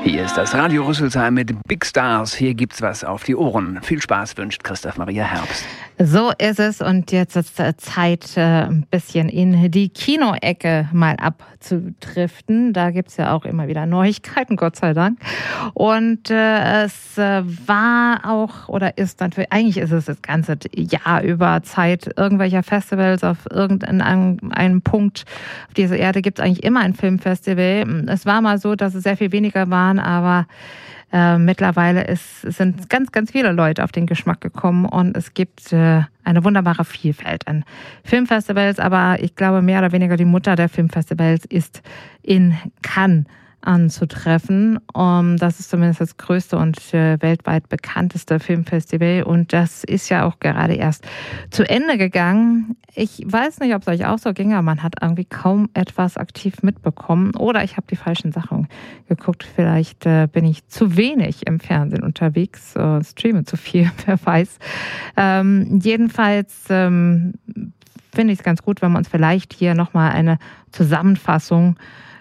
Hier ist das Radio Rüsselsheim mit Big Stars. Hier gibt's was auf die Ohren. Viel Spaß wünscht Christoph Maria Herbst. So ist es und jetzt ist Zeit, ein bisschen in die Kinoecke mal abzudriften. Da gibt's ja auch immer wieder Neuigkeiten, Gott sei Dank. Und es war auch oder ist natürlich, eigentlich ist es das ganze Jahr über Zeit irgendwelcher Festivals auf irgendeinem Punkt auf dieser Erde gibt's eigentlich immer ein Filmfestival. Es war mal so, dass es sehr viel weniger waren, aber mittlerweile sind ganz, ganz viele Leute auf den Geschmack gekommen und es gibt eine wunderbare Vielfalt an Filmfestivals, aber ich glaube, mehr oder weniger die Mutter der Filmfestivals ist in Cannes anzutreffen. Das ist zumindest das größte und weltweit bekannteste Filmfestival und das ist ja auch gerade erst zu Ende gegangen. Ich weiß nicht, ob es euch auch so ging, aber man hat irgendwie kaum etwas aktiv mitbekommen oder ich habe die falschen Sachen geguckt. Vielleicht bin ich zu wenig im Fernsehen unterwegs, streame zu viel, wer weiß. Jedenfalls finde ich es ganz gut, wenn wir uns vielleicht hier nochmal eine Zusammenfassung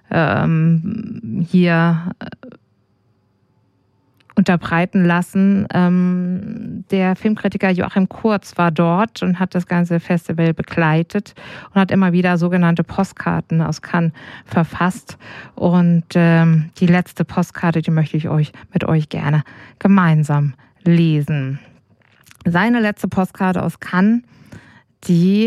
hier unterbreiten lassen. Der Filmkritiker Joachim Kurz war dort und hat das ganze Festival begleitet und hat immer wieder sogenannte Postkarten aus Cannes verfasst. Und die letzte Postkarte, die möchte ich mit euch gerne gemeinsam lesen. Seine letzte Postkarte aus Cannes, die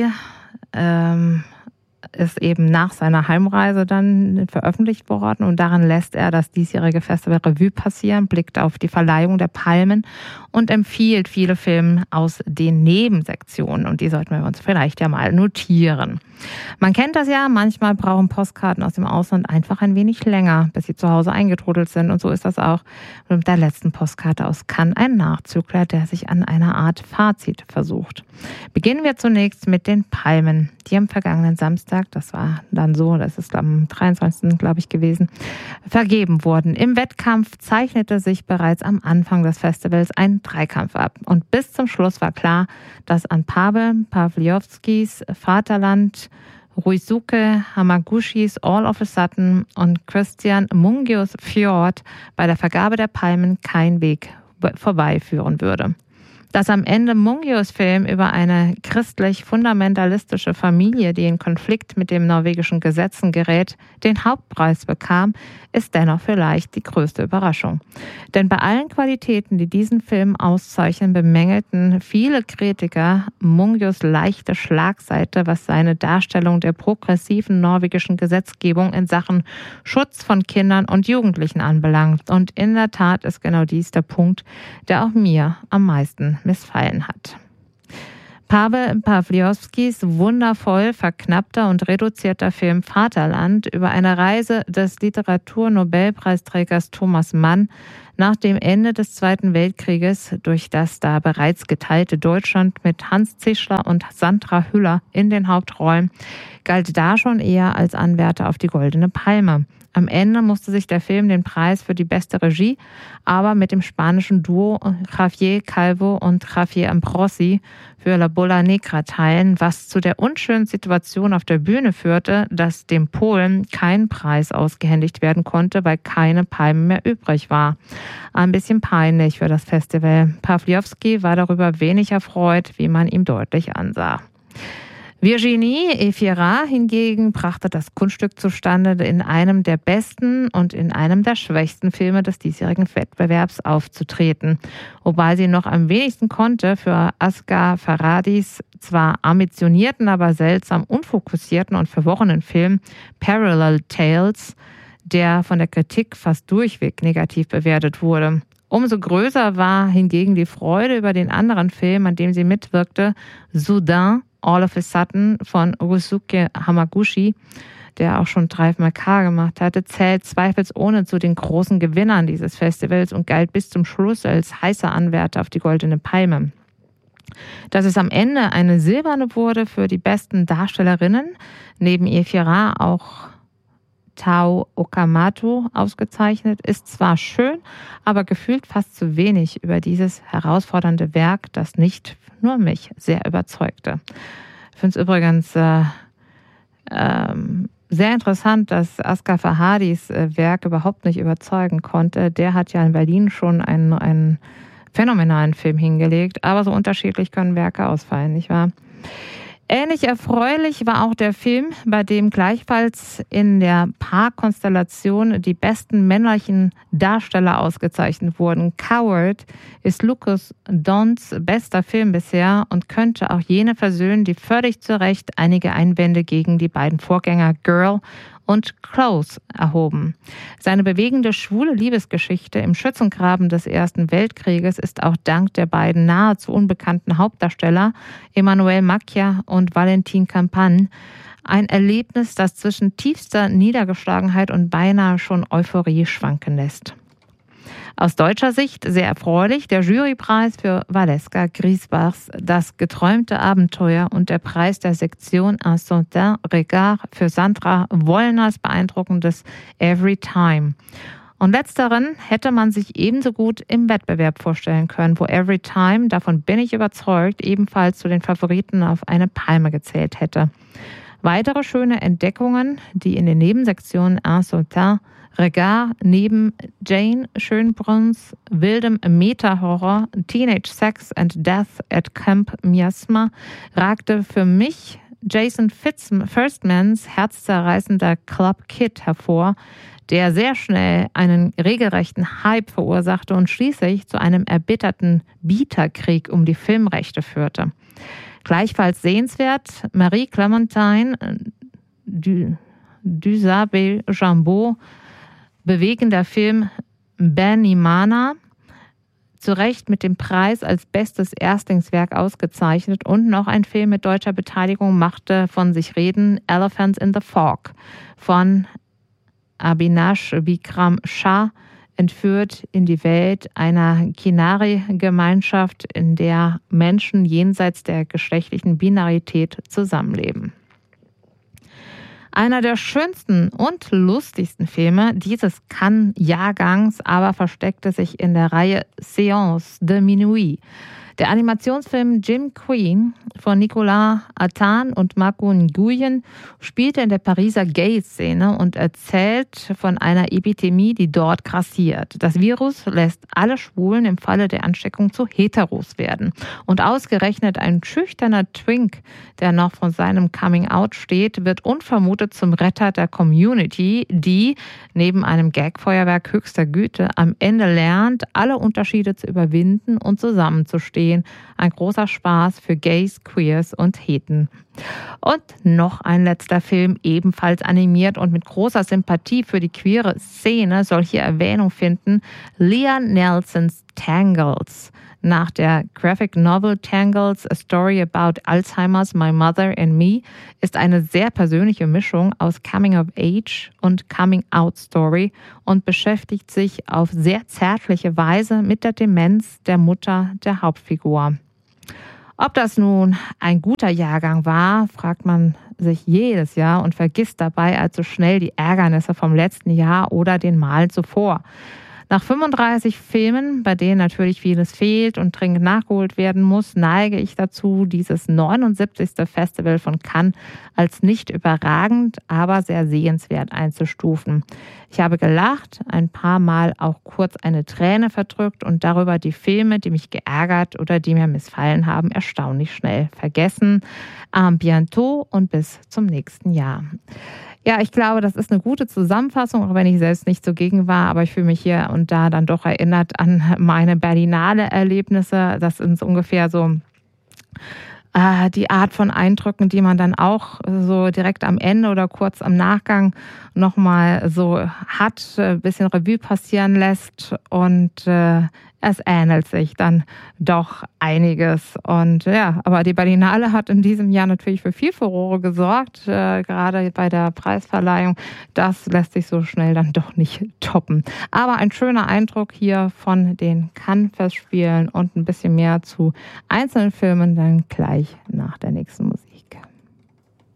ist eben nach seiner Heimreise dann veröffentlicht worden und darin lässt er das diesjährige Festival Revue passieren, blickt auf die Verleihung der Palmen und empfiehlt viele Filme aus den Nebensektionen und die sollten wir uns vielleicht ja mal notieren. Man kennt das ja, manchmal brauchen Postkarten aus dem Ausland einfach ein wenig länger, bis sie zu Hause eingetrudelt sind und so ist das auch mit der letzten Postkarte aus Cannes, ein Nachzügler, der sich an einer Art Fazit versucht. Beginnen wir zunächst mit den Palmen, die am vergangenen Samstag, das war dann so, das ist am 23. glaube ich gewesen, vergeben wurden. Im Wettkampf zeichnete sich bereits am Anfang des Festivals ein Dreikampf ab. Und bis zum Schluss war klar, dass an Paweł Pawlikowskis Vaterland, Ryusuke Hamaguchis All of a Sudden und Christian Mungios Fjord bei der Vergabe der Palmen kein Weg vorbeiführen würde. Dass am Ende Mungios Film über eine christlich-fundamentalistische Familie, die in Konflikt mit den norwegischen Gesetzen gerät, den Hauptpreis bekam, ist dennoch vielleicht die größte Überraschung. Denn bei allen Qualitäten, die diesen Film auszeichnen, bemängelten viele Kritiker Mungios leichte Schlagseite, was seine Darstellung der progressiven norwegischen Gesetzgebung in Sachen Schutz von Kindern und Jugendlichen anbelangt. Und in der Tat ist genau dies der Punkt, der auch mir am meisten missfallen hat. Paweł Pawlikowskis wundervoll verknappter und reduzierter Film Vaterland über eine Reise des Literaturnobelpreisträgers Thomas Mann nach dem Ende des Zweiten Weltkrieges durch das da bereits geteilte Deutschland mit Hans Zischler und Sandra Hüller in den Hauptrollen galt da schon eher als Anwärter auf die Goldene Palme. Am Ende musste sich der Film den Preis für die beste Regie, aber mit dem spanischen Duo Javier Calvo und Javier Ambrosi für La Bola Negra teilen, was zu der unschönen Situation auf der Bühne führte, dass dem Polen kein Preis ausgehändigt werden konnte, weil keine Palme mehr übrig war. Ein bisschen peinlich für das Festival. Pawlikowski war darüber wenig erfreut, wie man ihm deutlich ansah. Virginie Efira hingegen brachte das Kunststück zustande, in einem der besten und in einem der schwächsten Filme des diesjährigen Wettbewerbs aufzutreten. Wobei sie noch am wenigsten konnte für Asghar Faradis zwar ambitionierten, aber seltsam unfokussierten und verworrenen Film Parallel Tales, der von der Kritik fast durchweg negativ bewertet wurde. Umso größer war hingegen die Freude über den anderen Film, an dem sie mitwirkte, Soudain, All of a Sudden von Ryusuke Hamaguchi, der auch schon 3 K gemacht hatte, zählt zweifelsohne zu den großen Gewinnern dieses Festivals und galt bis zum Schluss als heißer Anwärter auf die Goldene Palme. Dass es am Ende eine silberne wurde für die besten Darstellerinnen, neben Efira auch Tao Okamoto ausgezeichnet, ist zwar schön, aber gefühlt fast zu wenig über dieses herausfordernde Werk, das nicht nur mich sehr überzeugte. Ich finde es übrigens sehr interessant, dass Asghar Farhadis Werk überhaupt nicht überzeugen konnte. Der hat ja in Berlin schon einen phänomenalen Film hingelegt, aber so unterschiedlich können Werke ausfallen, nicht wahr? Ähnlich erfreulich war auch der Film, bei dem gleichfalls in der Paarkonstellation die besten männlichen Darsteller ausgezeichnet wurden. Coward ist Lucas Dons bester Film bisher und könnte auch jene versöhnen, die völlig zu Recht einige Einwände gegen die beiden Vorgänger Girl und Close erhoben. Seine bewegende schwule Liebesgeschichte im Schützengraben des Ersten Weltkrieges ist auch dank der beiden nahezu unbekannten Hauptdarsteller Emmanuel Macchia und Valentin Campan ein Erlebnis, das zwischen tiefster Niedergeschlagenheit und beinahe schon Euphorie schwanken lässt. Aus deutscher Sicht sehr erfreulich der Jurypreis für Valeska Griesbachs Das geträumte Abenteuer und der Preis der Sektion Un certain regard für Sandra Wollners beeindruckendes Every Time. Und letzteren hätte man sich ebenso gut im Wettbewerb vorstellen können, wo Every Time, davon bin ich überzeugt, ebenfalls zu den Favoriten auf eine Palme gezählt hätte. Weitere schöne Entdeckungen, die in den Nebensektionen Un certain regard neben Jane Schönbrunns wildem Meta-Horror Teenage Sex and Death at Camp Miasma ragte für mich Jason Firstmans herzzerreißender Club Kid hervor, der sehr schnell einen regelrechten Hype verursachte und schließlich zu einem erbitterten Bieterkrieg um die Filmrechte führte. Gleichfalls sehenswert Marie Clementine Dusabé-Jambeau, bewegender Film Benimana, zu Recht mit dem Preis als bestes Erstlingswerk ausgezeichnet, und noch ein Film mit deutscher Beteiligung machte von sich reden, Elephants in the Fog von Abhinash Bikram Shah, entführt in die Welt einer Kinari-Gemeinschaft, in der Menschen jenseits der geschlechtlichen Binarität zusammenleben. Einer der schönsten und lustigsten Filme dieses Cannes-Jahrgangs aber versteckte sich in der Reihe Séance de Minuit. Der Animationsfilm Jim Queen von Nicolas Attan und Marco Nguyen spielte in der Pariser Gay-Szene und erzählt von einer Epidemie, die dort grassiert. Das Virus lässt alle Schwulen im Falle der Ansteckung zu Heteros werden. Und ausgerechnet ein schüchterner Twink, der noch von seinem Coming-out steht, wird unvermutet zum Retter der Community, die neben einem Gagfeuerwerk höchster Güte am Ende lernt, alle Unterschiede zu überwinden und zusammenzustehen. Ein großer Spaß für Gays, Queers und Heten. Und noch ein letzter Film, ebenfalls animiert und mit großer Sympathie für die queere Szene, soll hier Erwähnung finden: Liam Nelsons Tangles. Nach der Graphic Novel Tangles, A Story About Alzheimer's, My Mother and Me, ist eine sehr persönliche Mischung aus Coming of Age und Coming Out Story und beschäftigt sich auf sehr zärtliche Weise mit der Demenz der Mutter der Hauptfigur. Ob das nun ein guter Jahrgang war, fragt man sich jedes Jahr und vergisst dabei allzu schnell die Ärgernisse vom letzten Jahr oder den Mal zuvor. Nach 35 Filmen, bei denen natürlich vieles fehlt und dringend nachgeholt werden muss, neige ich dazu, dieses 79. Festival von Cannes als nicht überragend, aber sehr sehenswert einzustufen. Ich habe gelacht, ein paar Mal auch kurz eine Träne verdrückt und darüber die Filme, die mich geärgert oder die mir missfallen haben, erstaunlich schnell vergessen. À bientôt und bis zum nächsten Jahr. Ja, ich glaube, das ist eine gute Zusammenfassung, auch wenn ich selbst nicht zugegen war, aber ich fühle mich hier und da dann doch erinnert an meine Berlinale Erlebnisse. Das sind ungefähr so die Art von Eindrücken, die man dann auch so direkt am Ende oder kurz am Nachgang nochmal so hat, ein bisschen Revue passieren lässt, und es ähnelt sich dann doch einiges. Und ja, aber die Berlinale hat in diesem Jahr natürlich für viel Furore gesorgt, gerade bei der Preisverleihung. Das lässt sich so schnell dann doch nicht toppen. Aber ein schöner Eindruck hier von den Cannes-Festspielen und ein bisschen mehr zu einzelnen Filmen dann gleich nach der nächsten Musik.